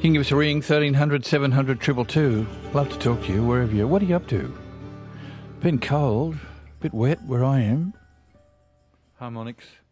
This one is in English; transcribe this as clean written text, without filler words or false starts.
You can give us a ring, 1300 700 222. Love to talk to you wherever you are. What are you up to? Been cold, a bit wet where I am. Harmonics.